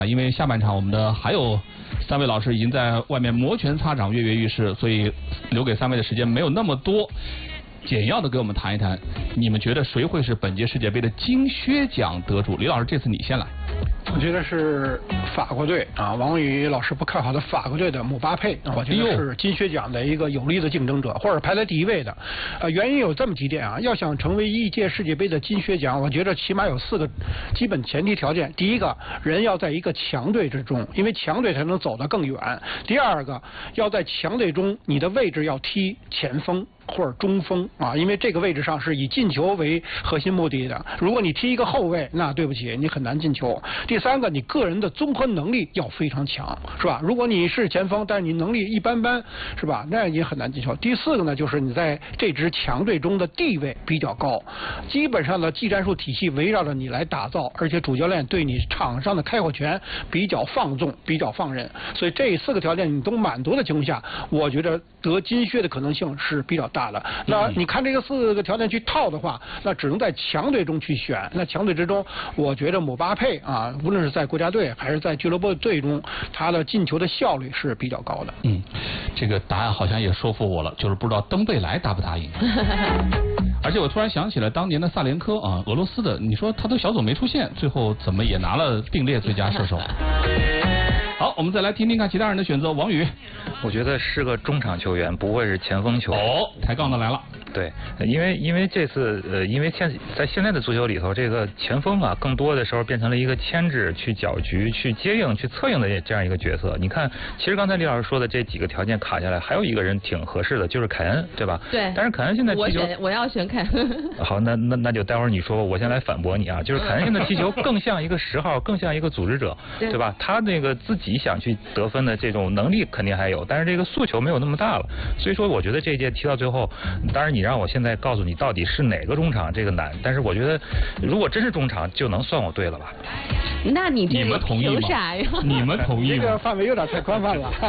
因为下半场我们的还有3位老师已经在外面摩拳擦掌、跃跃欲试，所以留给3位的时间没有那么多。简要的给我们谈一谈，你们觉得谁会是本届世界杯的金靴奖得主？李老师，这次你先来。 我觉得是法国队啊，王宇老师不看好的法国队的姆巴佩，我觉得是金靴奖的一个有力的竞争者，或者排在第1位的。原因有这么几点啊，要想成为一届世界杯的金靴奖，我觉得起码有4个基本前提条件。第一个，人要在一个强队之中，因为强队才能走得更远。第二个，要在强队中，你的位置要踢前锋或者中锋啊，因为这个位置上是以进球为核心目的的。如果你踢一个后卫，那对不起，你很难进球。第3个，你个人的综合能力要非常强，是吧？如果你是前锋，但是你能力一般般，是吧？那也很难进球。第4个呢，就是你在这支强队中的地位比较高，基本上的技战术体系围绕着你来打造，而且主教练对你场上的开火权比较放纵，比较放任。所以这4个条件你都满足的情况下，我觉得得金靴的可能性是比较大的。那你看这个4个条件去套的话，那只能在强队中去选。那强队之中，我觉得姆巴佩啊，无论是在国家队还是在俱乐部队中，他的进球的效率是比较高的。 这个答案好像也说服我了，就是不知道登贝莱答不答应。而且我突然想起了当年的萨连科啊，俄罗斯的，你说他都小组没出现，最后怎么也拿了并列最佳射手？好，我们再来听听看其他人的选择。王宇， 我觉得是个中场球员，不会是前锋球员。 抬杠的来了。 对，因为这次因为在现在的足球里头，这个前锋啊，更多的时候变成了一个牵制、去搅局、去接应、去策应的这样一个角色。你看，其实刚才李老师说的这几个条件卡下来，还有一个人挺合适的，就是凯恩，对吧？ 对。 但是凯恩现在踢球， 我要选凯恩。 好，那就待会儿你说，我先来反驳你啊。就是凯恩现在踢球更像一个10号，更像一个组织者，对吧？他那个自己想去得分的这种能力肯定还有，但是这个诉求没有那么大了。所以说，我觉得这一届踢到最后，当然你让我现在告诉你到底是哪个中场，这个难。但是我觉得，如果真是中场，就能算我对了吧？ 那你这个凭啥呀？ 你们同意吗？ 这个范围有点太宽泛了。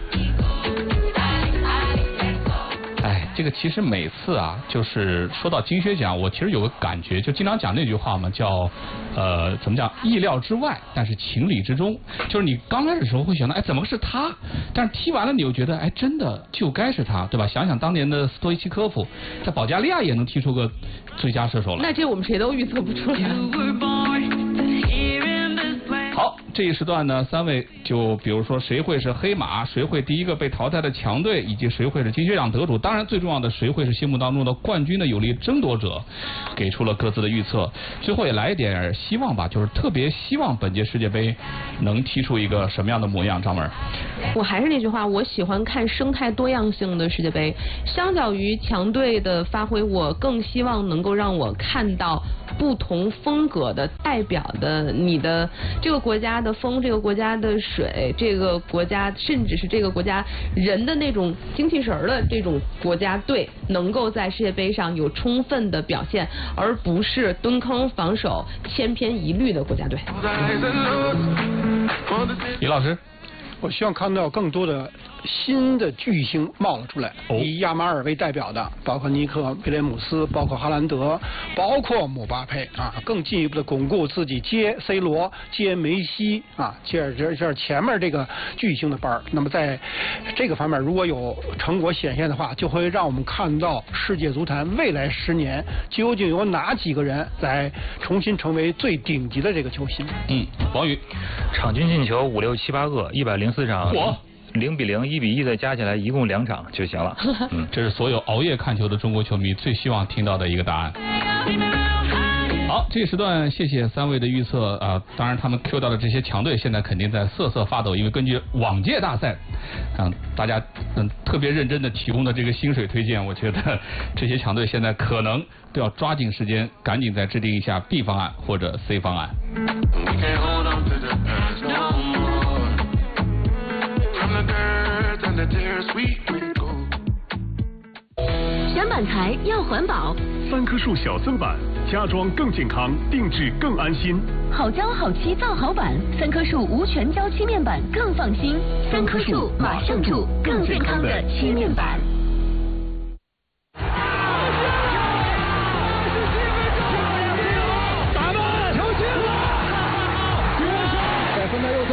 哎，这个其实每次啊，就是说到金靴奖，我其实有个感觉，就经常讲那句话嘛，叫怎么讲，意料之外，但是情理之中。就是你刚开始的时候会想到，哎，怎么是他？但是踢完了，你又觉得，哎，真的就该是他，对吧？想想当年的斯托伊奇科夫，在保加利亚也能踢出个最佳射手来。 那这我们谁都预测不出来。 好，这一时段呢，3位就比如说谁会是黑马，谁会第一个被淘汰的强队，以及谁会是金靴奖得主。当然，最重要的谁会是心目当中的冠军的有力争夺者，给出了各自的预测。最后也来一点希望吧，就是特别希望本届世界杯能踢出一个什么样的模样。张文， 我还是那句话，我喜欢看生态多样性的世界杯。相较于强队的发挥，我更希望能够让我看到不同风格的代表的你的这个国家的风，这个国家的水，这个国家甚至是这个国家人的那种精气神的这种国家队，能够在世界杯上有充分的表现，而不是蹲坑防守、千篇一律的国家队。 李老师， 我希望看到更多的新的巨星冒了出来，以亚马尔为代表的，包括尼克威廉姆斯，包括哈兰德，包括姆巴佩啊，更进一步的巩固自己接 C 罗、接梅西啊，接着前面这个巨星的班。那么在这个方面，如果有成果显现的话，就会让我们看到世界足坛未来10年究竟有哪几个人来重新成为最顶级的这个球星。 王宇， 场均进球5、6、7、8个，104场。0比0、1比1的加起来一共2场就行了。 这是所有熬夜看球的中国球迷最希望听到的一个答案。好，这一时段谢谢3位的预测啊，当然他们 Q 到的这些强队现在肯定在瑟瑟发抖，因为根据往届大赛大家特别认真的提供的这个薪水推荐，我觉得这些强队现在可能都要抓紧时间，赶紧再制定一下 B 方案或者 C 方案。 选板材要环保 ，3棵树小森板，家装更健康，定制更安心。 好胶好漆造好板，3棵树无全胶漆面板更放心。3棵树马上住更健康的漆面板。